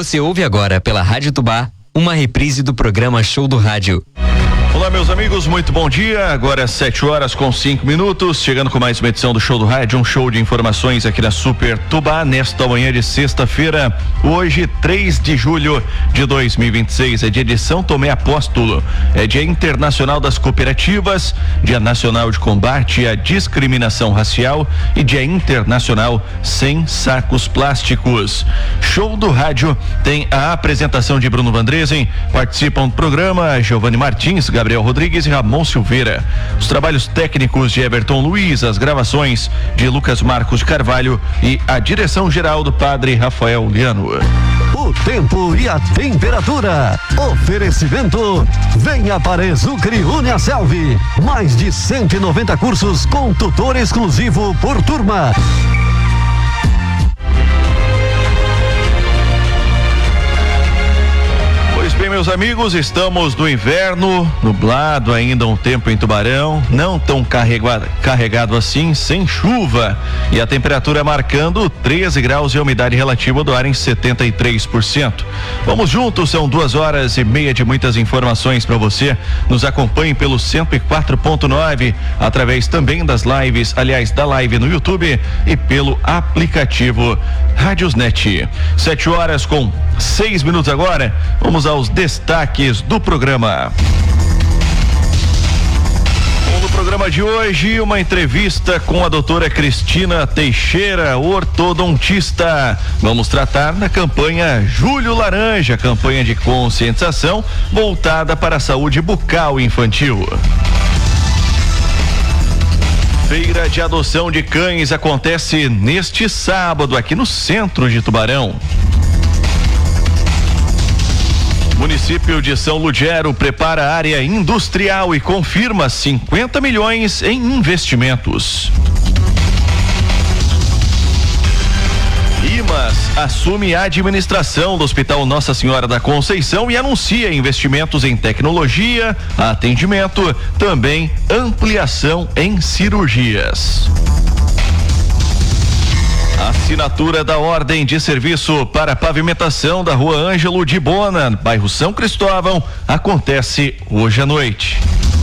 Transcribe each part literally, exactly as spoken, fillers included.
Você ouve agora pela Rádio Tubá uma reprise do programa Show do Rádio. Olá, meus amigos, muito bom dia. Agora é sete horas com cinco minutos, chegando com mais uma edição do Show do Rádio, um show de informações aqui na Super Tubá, nesta manhã de sexta-feira, hoje, três de julho de dois mil e vinte e seis, é dia de São Tomé Apóstolo, é dia internacional das cooperativas, dia nacional de combate à discriminação racial e dia internacional sem sacos plásticos. Show do Rádio tem a apresentação de Bruno Vandresen, participam do programa Giovanni Martins, Gabriel Rodrigues e Ramon Silveira. Os trabalhos técnicos de Everton Luiz, as gravações de Lucas Marcos de Carvalho e a direção geral do padre Rafael Liano. O tempo e a temperatura. Oferecimento. Venha para Exucre Uniaselv. Mais de cento e noventa cursos com tutor exclusivo por turma. Pois bem, meus amigos, estamos no inverno, nublado ainda um tempo em Tubarão, não tão carregado, carregado assim, sem chuva, e a temperatura marcando treze graus e a umidade relativa do ar em setenta e três por cento. Vamos juntos, são duas horas e meia de muitas informações para você. Nos acompanhe pelo cento e quatro ponto nove, através também das lives, aliás, da live no YouTube e pelo aplicativo Rádiosnet. Sete horas com seis minutos agora, vamos aos destaques do programa. No programa de hoje, uma entrevista com a doutora Cristina Teixeira, ortodontista. Vamos tratar da campanha Julho Laranja, campanha de conscientização voltada para a saúde bucal infantil. Feira de adoção de cães acontece neste sábado aqui no centro de Tubarão. Município de São Ludgero prepara área industrial e confirma cinquenta milhões em investimentos. Imas assume a administração do Hospital Nossa Senhora da Conceição e anuncia investimentos em tecnologia, atendimento, também ampliação em cirurgias. Assinatura da ordem de serviço para a pavimentação da Rua Ângelo de Bona, bairro São Cristóvão, acontece hoje à noite.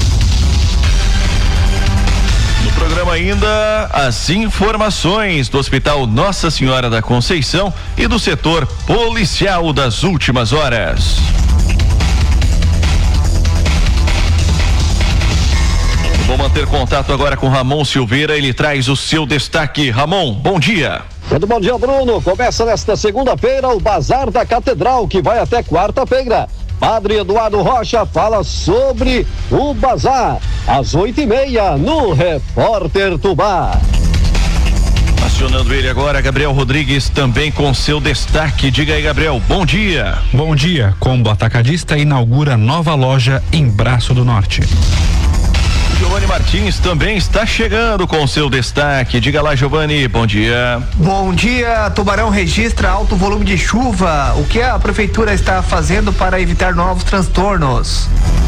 No programa ainda, as informações do Hospital Nossa Senhora da Conceição e do setor policial das últimas horas. Vou manter contato agora com Ramon Silveira, ele traz o seu destaque. Ramon, bom dia. Muito bom dia, Bruno. Começa nesta segunda-feira o Bazar da Catedral, que vai até quarta-feira. Padre Eduardo Rocha fala sobre o bazar, às oito e meia, no Repórter Tubá. Acionando ele agora, Gabriel Rodrigues, também com seu destaque. Diga aí, Gabriel, bom dia. Bom dia. Combo Atacadista inaugura nova loja em Braço do Norte. Giovanni Martins também está chegando com seu destaque. Diga lá, Giovanni, bom dia. Bom dia. Tubarão registra alto volume de chuva. O que a prefeitura está fazendo para evitar novos transtornos?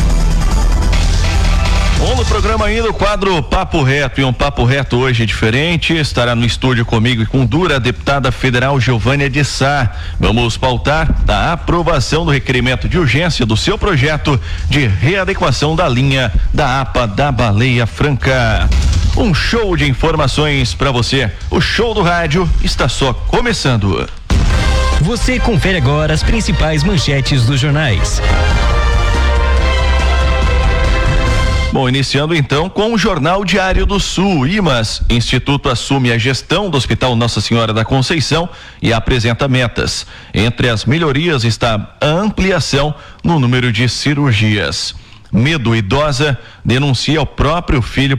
Bom, no programa ainda o quadro Papo Reto, e um Papo Reto hoje diferente, estará no estúdio comigo e com Dura, a deputada federal Giovânia de Sá. Vamos pautar a aprovação do requerimento de urgência do seu projeto de readequação da linha da A P A da Baleia Franca. Um show de informações para você. O Show do Rádio está só começando. Você confere agora as principais manchetes dos jornais. Bom, iniciando então com o Jornal Diário do Sul. Imas, Instituto assume a gestão do Hospital Nossa Senhora da Conceição e apresenta metas. Entre as melhorias está a ampliação no número de cirurgias. Medo, idosa denuncia o próprio filho